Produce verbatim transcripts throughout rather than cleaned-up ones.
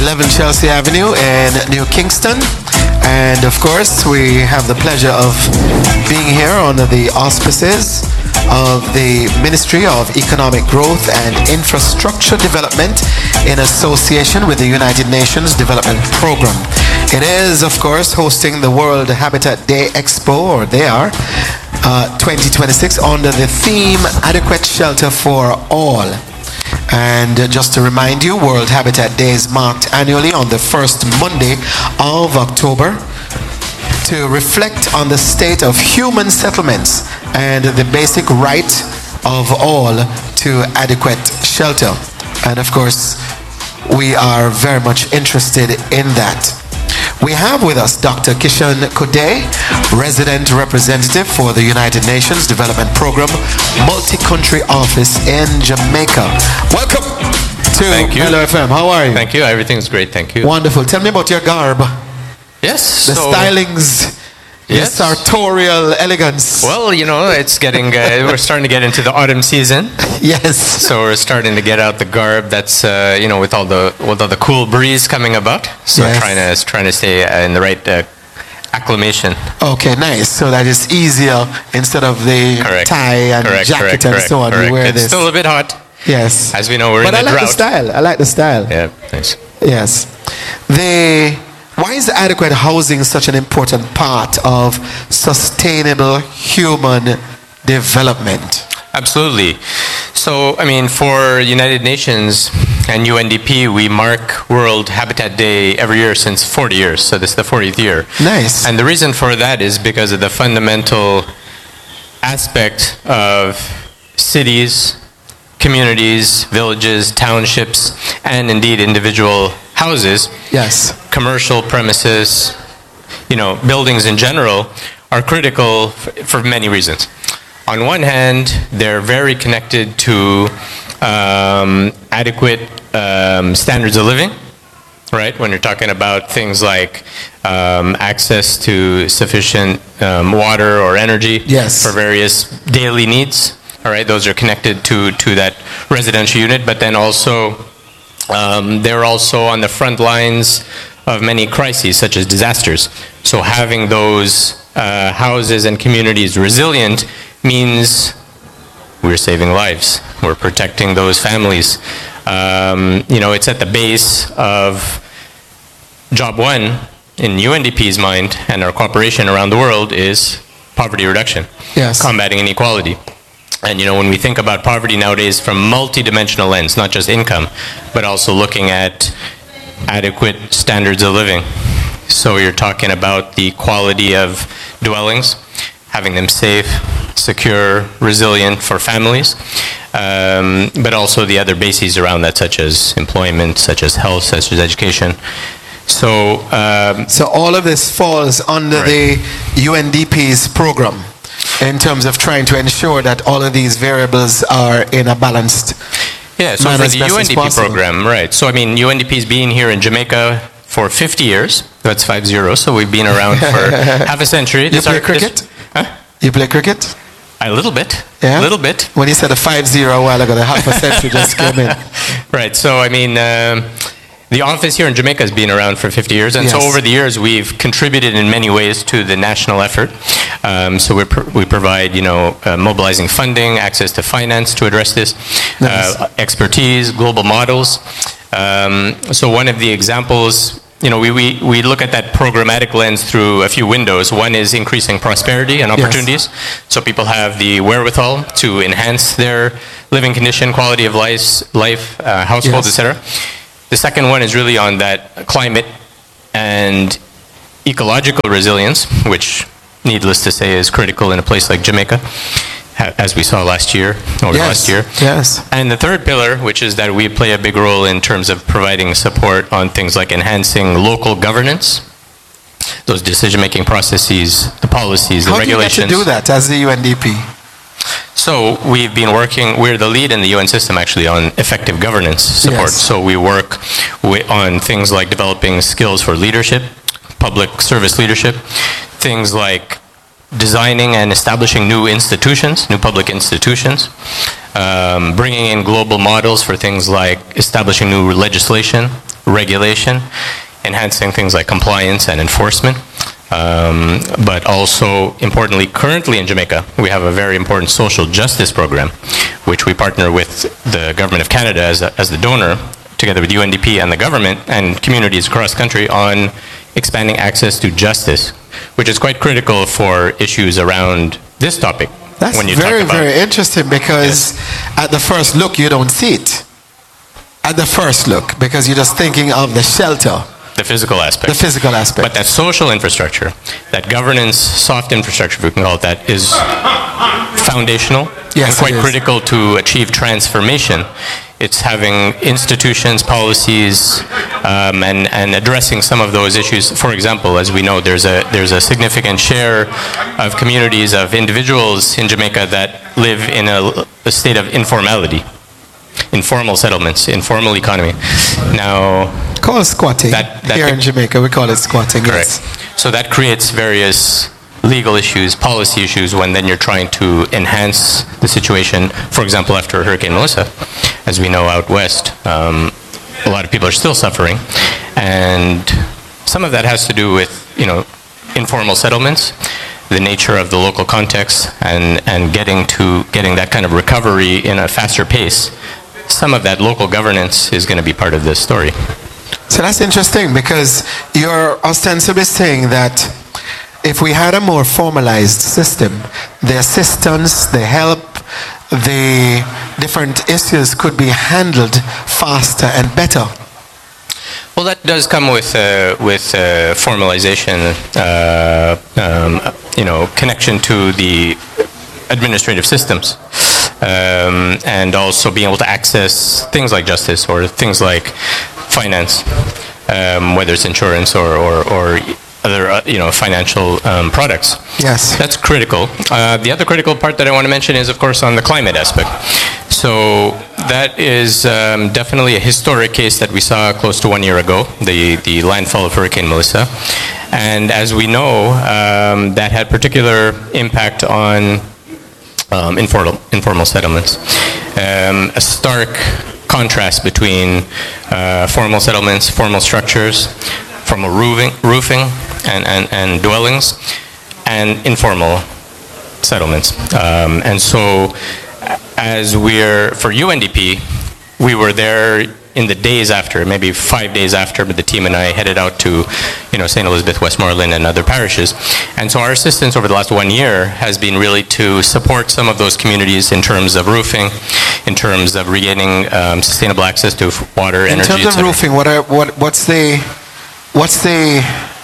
eleven Chelsea Avenue in New Kingston. And of course, we have the pleasure of being here under the auspices of the Ministry of Economic Growth and Infrastructure Development in association with the United Nations Development Program. It is, of course, hosting the World Habitat Day Expo, or they are, uh, twenty twenty-six under the theme Adequate Shelter for All. And uh, just to remind you, World Habitat Day is marked annually on the first Monday of October to reflect on the state of human settlements and the basic right of all to adequate shelter. And of course, we are very much interested in that. We have with us Doctor Kishan Kodai, resident representative for the United Nations Development Program Multi-Country Office in Jamaica. Welcome to L O F M. How are you? Thank you. Everything's great. Thank you. Wonderful. Tell me about your garb. Yes. The so, stylings. Yes. The sartorial elegance. Well, you know, it's getting, uh, we're starting to get into the autumn season. Yes. So we're starting to get out the garb that's, uh, you know, with all the with all the cool breeze coming about. So Yes. trying to trying to stay uh, in the right uh, acclimation. Okay, nice. So that is easier instead of the Correct. tie and correct, jacket correct, and correct, so on. correct. You wear It's this. still a bit hot. Yes. As we know, we're But in I the like drought. the style. I like the style. Yeah, thanks. Yes. The why is adequate housing such an important part of sustainable human development? Absolutely. So, I mean, for United Nations and U N D P, we mark World Habitat Day every year since forty years. So this is the fortieth year. Nice. And the reason for that is because of the fundamental aspect of cities, communities, villages, townships, and indeed individual houses. Yes. Commercial premises, you know, buildings in general are critical f- for many reasons. On one hand, they're very connected to um, adequate um, standards of living, right? When you're talking about things like um, access to sufficient um, water or energy Yes. for various daily needs, all right? Those are connected to, to that residential unit, but then also um, they're also on the front lines of many crises, such as disasters. So having those uh, houses and communities resilient means we're saving lives. We're protecting those families. Um, you know, it's at the base of job one in U N D P's mind and our cooperation around the world is poverty reduction, Yes. combating inequality. And you know, when we think about poverty nowadays from multi-dimensional lens, not just income, but also looking at adequate standards of living. So you're talking about the quality of dwellings, having them safe, secure, resilient for families, um, but also the other bases around that, such as employment, such as health, such as education. So, um, So all of this falls under Right. the U N D P's program in terms of trying to ensure that all of these variables are in a balanced yeah, so manner for as the best as U N D P possible. program, right. So, I mean, U N D P's been here in Jamaica for fifty years. That's five zero. So we've been around for half a century. You This play our- this- cricket? Huh? You play cricket? A little bit. Yeah? A little bit. When you said a five zero a while ago, the half a century just came in. Right. So, I mean, um, the office here in Jamaica has been around for fifty years. And so Yes. over the years, we've contributed in many ways to the national effort. Um, so we pr- we provide, you know, uh, mobilizing funding, access to finance to address this, Nice. uh, expertise, global models. Um, so one of the examples, you know, we, we, we look at that programmatic lens through a few windows. One is increasing prosperity and opportunities. So people have the wherewithal to enhance their living condition, quality of life, life uh, households, Yes. et cetera. The second one is really on that climate and ecological resilience, which, needless to say, is critical in a place like Jamaica, ha- as we saw last year, or Yes. last year. Yes. And the third pillar, which is that we play a big role in terms of providing support on things like enhancing local governance, those decision-making processes, the policies, the How do you get regulations. to do that as the U N D P? So we've been working, we're the lead in the U N system actually on effective governance support. Yes. So we work wi- on things like developing skills for leadership, public service leadership, things like designing and establishing new institutions, new public institutions, um, bringing in global models for things like establishing new legislation, regulation, enhancing things like compliance and enforcement. Um, but also, importantly, currently in Jamaica, we have a very important social justice program, which we partner with the Government of Canada as, a, as the donor, together with U N D P and the government and communities across the country, on expanding access to justice, which is quite critical for issues around this topic. That's when you very, talk about, very interesting, because yes. at the first look, you don't see it. At the first look, because you're just thinking of the shelter. The physical aspect. The physical aspect. But that social infrastructure, that governance, soft infrastructure, if we can call it that, is foundational yes, and quite it critical to achieve transformation. It's having institutions, policies, um, and, and addressing some of those issues. For example, as we know, there's a, there's a significant share of communities, of individuals in Jamaica that live in a, a state of informality. Informal settlements, informal economy. Now, call it squatting. That, that Here in Jamaica, we call it squatting. Correct. Yes. So that creates various legal issues, policy issues, when then you're trying to enhance the situation. For example, after Hurricane Melissa, as we know out west, um, a lot of people are still suffering, and some of that has to do with, you know, informal settlements, the nature of the local context, and, and getting to getting that kind of recovery in a faster pace. Some of that local governance is going to be part of this story. So that's interesting, because you're ostensibly saying that if we had a more formalized system, the assistance, the help, the different issues could be handled faster and better. Well, that does come with uh, with uh, formalization, uh, um, you know, connection to the administrative systems. Um, and also being able to access things like justice or things like finance, um, whether it's insurance or, or, or other uh, you know, financial um, products. Yes. That's critical. Uh, the other critical part that I want to mention is, of course, on the climate aspect. So that is um, definitely a historic case that we saw close to one year ago, the, the landfall of Hurricane Melissa. And as we know, um, that had particular impact on Um, informal, informal settlements. Um, a stark contrast between uh, formal settlements, formal structures, formal roofing, roofing and, and, and dwellings, and informal settlements. Um, and so, as we're, for U N D P, we were there in the days after, maybe five days after, but the team and I headed out to, you know, Saint Elizabeth, Westmoreland, and other parishes. And so our assistance over the last one year has been really to support some of those communities in terms of roofing, in terms of regaining um, sustainable access to water, in energy, terms of roofing, what are, what what's the what's the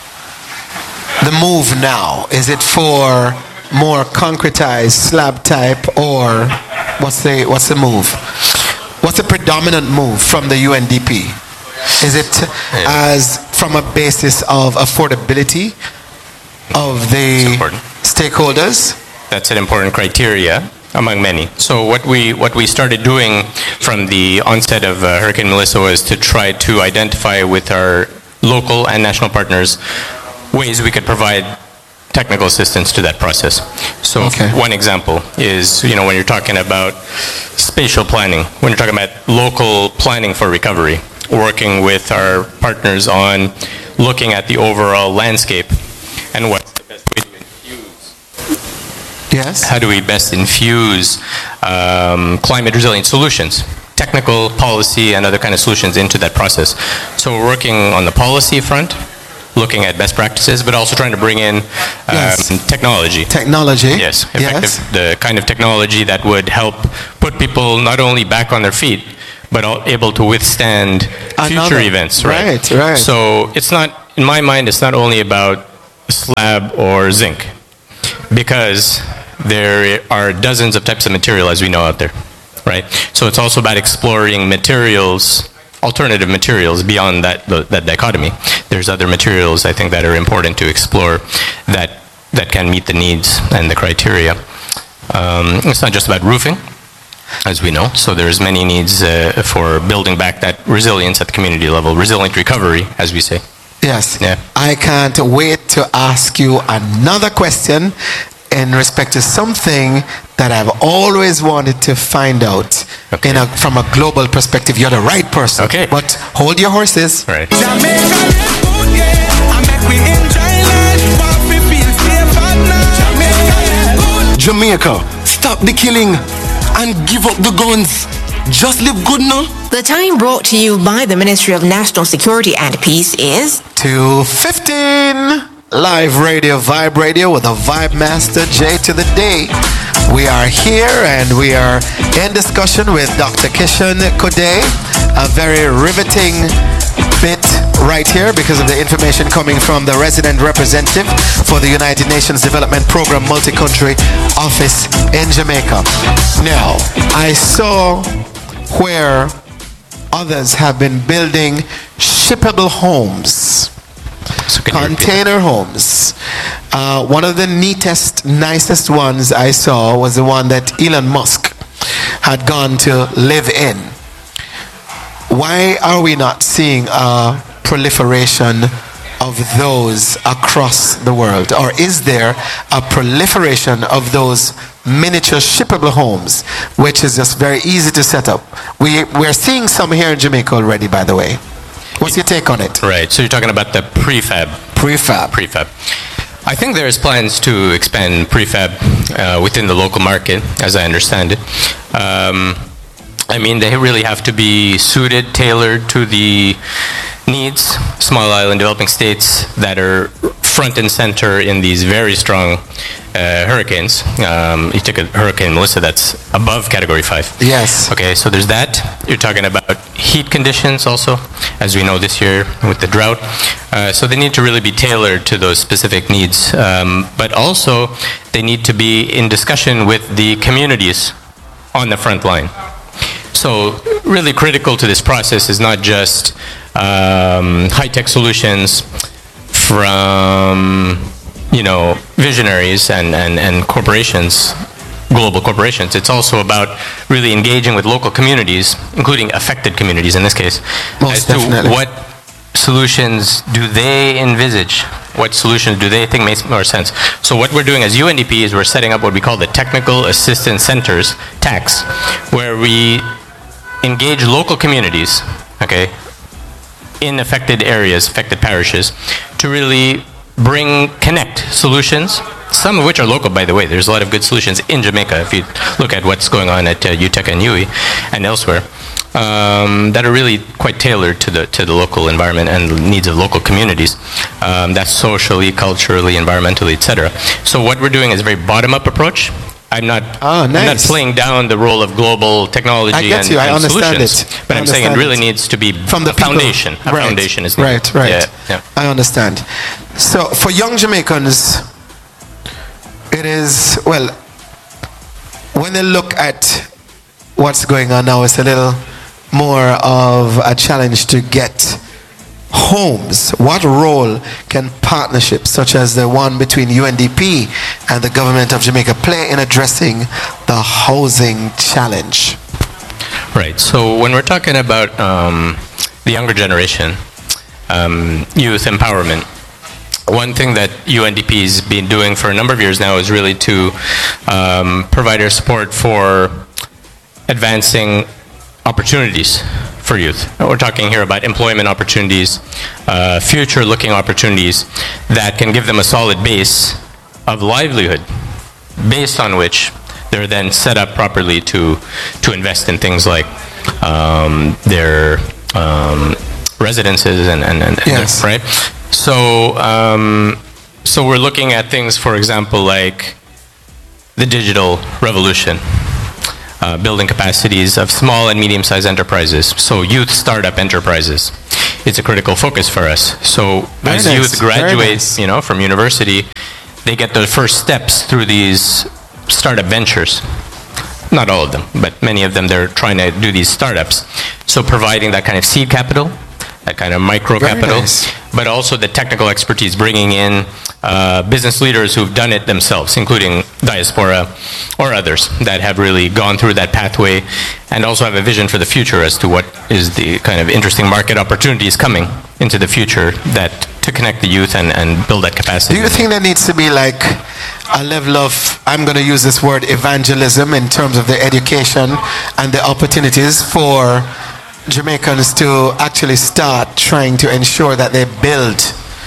the move now? Is it for more concretized slab type, or what's the what's the move? What's the predominant move from the U N D P? Is it yeah. as from a basis of affordability of the stakeholders? That's an important criteria among many. So what we what we started doing from the onset of uh, Hurricane Melissa was to try to identify with our local and national partners ways we could provide technical assistance to that process. So okay. one example is, you know, when you're talking about spatial planning, when you're talking about local planning for recovery, working with our partners on looking at the overall landscape and what's the best way to infuse. Yes. How do we best infuse um, climate resilient solutions, technical, policy, and other kind of solutions into that process. So we're working on the policy front, looking at best practices, but also trying to bring in um, yes. technology. Technology. Yes, effective, yes. The kind of technology that would help put people not only back on their feet, but able to withstand Another. future events. Right? right, right. So it's not, in my mind, it's not only about slab or zinc, because there are dozens of types of material, as we know, out there, right? So it's also about exploring materials, alternative materials beyond that that dichotomy. There's other materials, I think, that are important to explore that that can meet the needs and the criteria. Um, it's not just about roofing, as we know. So there's many needs uh, for building back that resilience at the community level, resilient recovery, as we say. Yes. Yeah. I can't wait to ask you another question in respect to something that I've always wanted to find out okay. in a, from a global perspective. You're the right person. Okay. But hold your horses. Right. Jamaica, stop the killing and give up the guns. Just live good now. The time brought to you by the Ministry of National Security and Peace is two fifteen. Live radio, Vibe Radio with a Vibe Master, J to the day. We are here and we are in discussion with Doctor Kishan Kodai. A very riveting bit right here because of the information coming from the resident representative for the United Nations Development Program Multi-Country Office in Jamaica. Now, I saw where others have been building shippable homes. So container homes. Uh, one of the neatest, nicest ones I saw was the one that Elon Musk had gone to live in. Why are we not seeing a proliferation of those across the world? Or is there a proliferation of those miniature shippable homes, which is just very easy to set up? We, we're seeing some here in Jamaica already, by the way. What's your take on it? Right. So you're talking about the prefab. Prefab. Prefab. I think there's plans to expand prefab uh, within the local market, as I understand it. Um, I mean, they really have to be suited, tailored to the needs, small island developing states that are front and center in these very strong uh, hurricanes. Um, you took a Hurricane Melissa that's above Category five. Yes. Okay, so there's that. You're talking about heat conditions also, as we know this year with the drought. Uh, so they need to really be tailored to those specific needs. Um, but also, they need to be in discussion with the communities on the front line. So really critical to this process is not just um, high-tech solutions from, you know, visionaries and, and, and corporations, global corporations. It's also about really engaging with local communities, including affected communities in this case, Most as definitely. to what solutions do they envisage? What solutions do they think makes more sense? So what we're doing as U N D P is we're setting up what we call the Technical Assistance Centers, T A Cs, where we engage local communities, okay, in affected areas, affected parishes, to really bring, connect solutions, some of which are local, by the way. There's a lot of good solutions in Jamaica, if you look at what's going on at uh, U T E C and U I and elsewhere, um, that are really quite tailored to the, to the local environment and the needs of local communities. Um, that's socially, culturally, environmentally, et cetera. So what we're doing is a very bottom-up approach. I'm not, oh, nice. I'm not playing down the role of global technology I get and, you. I and understand solutions, it. but I I'm saying it really it. needs to be From the a foundation. A right. foundation is needed. Right, right. Yeah, yeah. I understand. So for young Jamaicans, it is, well, when they look at what's going on now, it's a little more of a challenge to get homes. What role can partnerships such as the one between U N D P and the government of Jamaica play in addressing the housing challenge? Right. So when we're talking about um, the younger generation, um, youth empowerment, one thing that U N D P has been doing for a number of years now is really to um, provide our support for advancing opportunities for youth. We're talking here about employment opportunities, uh, future-looking opportunities that can give them a solid base of livelihood, based on which they're then set up properly to to invest in things like um, their um, residences and, and, and yes. right. So um, so we're looking at things, for example, like the digital revolution. Uh, building capacities of small and medium-sized enterprises, so youth startup enterprises. It's a critical focus for us. So Very as nice. youth graduate, nice. you know, from university, they get their first steps through these startup ventures. Not all of them, but many of them, they're trying to do these startups. So providing that kind of seed capital, that kind of micro Very capital, nice. but also the technical expertise, bringing in uh, business leaders who've done it themselves, including diaspora or others that have really gone through that pathway and also have a vision for the future as to what is the kind of interesting market opportunities coming into the future that to connect the youth and, and build that capacity. Do you think there needs to be like a level of, I'm going to use this word, evangelism in terms of the education and the opportunities for Jamaicans to actually start trying to ensure that they build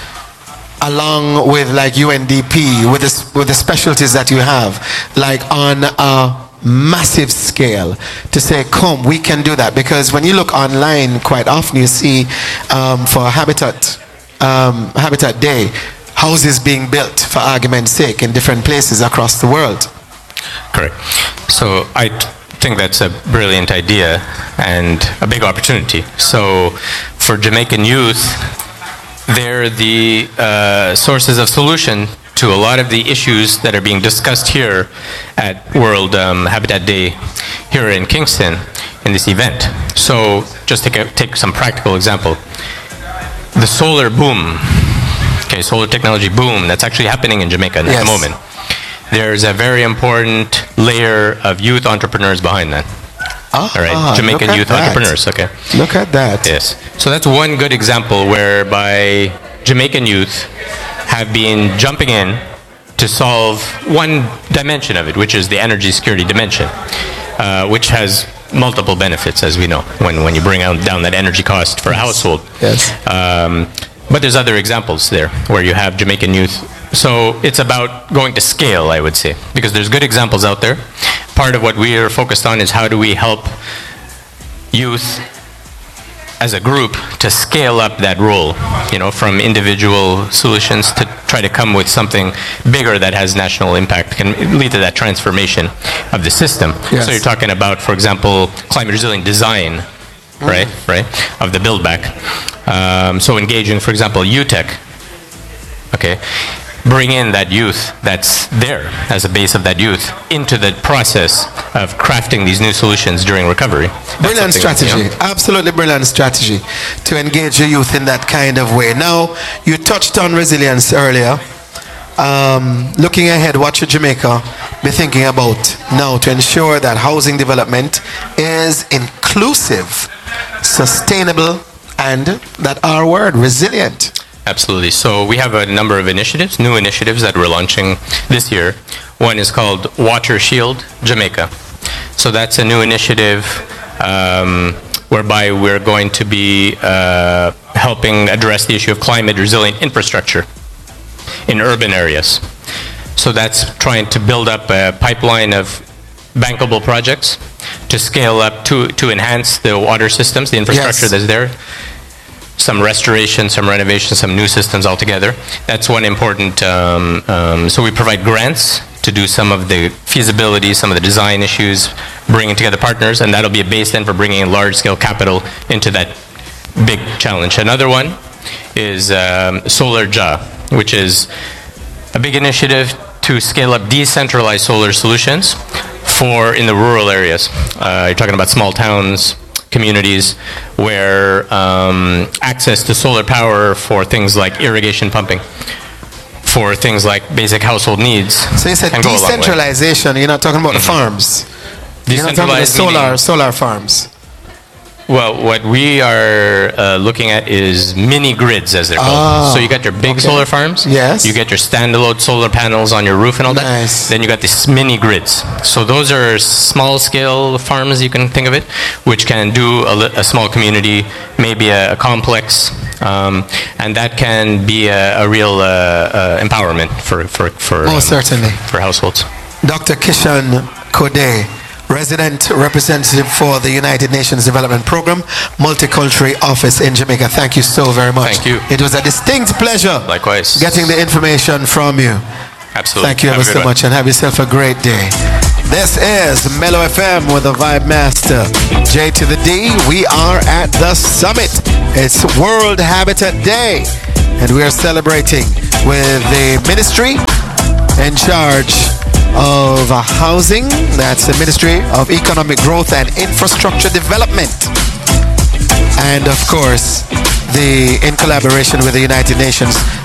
along with like U N D P, with the, with the specialties that you have, like on a massive scale, to say, come, we can do that? Because when you look online, quite often you see um, for Habitat um, Habitat Day, houses being built, for argument's sake, in different places across the world. Correct. So I t- think that's a brilliant idea and a big opportunity. So for Jamaican youth, they're the uh, sources of solution to a lot of the issues that are being discussed here at World um, Habitat Day here in Kingston in this event. So just take, a, take some practical example. The solar boom, okay, solar technology boom, that's actually happening in Jamaica yes. at the moment. There's a very important layer of youth entrepreneurs behind that. Ah, all right, Jamaican youth that. entrepreneurs, okay. Look at that. Yes. So that's one good example whereby Jamaican youth have been jumping in to solve one dimension of it, which is the energy security dimension, uh, which has multiple benefits, as we know, when, when you bring out, down that energy cost for a household. Yes. Um, but there's other examples there where you have Jamaican youth. So it's about going to scale, I would say, because there's good examples out there. Part of what we are focused on is how do we help youth as a group to scale up that role, you know, from individual solutions to try to come with something bigger that has national impact, can lead to that transformation of the system. Yes. So you're talking about, for example, climate resilient design, mm. right, right, of the build back. Um, so engaging, for example, U TEC, okay, bring in that youth that's there as a base of that youth into the process of crafting these new solutions during recovery. That's brilliant strategy, you know, absolutely brilliant strategy to engage the youth in that kind of way. Now, you touched on resilience earlier. Um, looking ahead, what should Jamaica be thinking about now to ensure that housing development is inclusive, sustainable, and that our word, resilient? Absolutely. So we have a number of initiatives, new initiatives that we're launching this year. One is called Water Shield Jamaica. So that's a new initiative um, whereby we're going to be uh, helping address the issue of climate resilient infrastructure in urban areas. So that's trying to build up a pipeline of bankable projects to scale up to, to enhance the water systems, the infrastructure yes. that's there. Some restoration, some renovation, some new systems altogether. That's one important, um, um, so we provide grants to do some of the feasibility, some of the design issues, bringing together partners, and that'll be a base then for bringing in large-scale capital into that big challenge. Another one is um, Solar J A, which is a big initiative to scale up decentralized solar solutions for in the rural areas. Uh, you're talking about small towns, communities where um, access to solar power for things like irrigation pumping, for things like basic household needs. So you said decentralization, you're not talking about mm-hmm. the farms. You're not talking about the solar, solar farms. Well, what we are uh, looking at is mini grids, as they're called. Oh, so you got your big okay. solar farms. Yes. You get your standalone solar panels on your roof and all nice. that. Then you got these mini grids. So those are small-scale farms, you can think of it, which can do a, li- a small community, maybe a, a complex, um, and that can be a, a real uh, uh, empowerment for for for, oh, um, certainly. for households. Doctor Kishan Kode, Resident Representative for the United Nations Development Program, Multicultural Office in Jamaica. Thank you so very much. Thank you. It was a distinct pleasure. Likewise. Getting the information from you. Absolutely. Thank you ever so one. much and have yourself a great day. This is Mellow F M with the Vibe Master, J to the D. We are at the summit. It's World Habitat Day and we are celebrating with the ministry in charge of housing. That's the Ministry of Economic Growth and Infrastructure Development. And of course, the in collaboration with the United Nations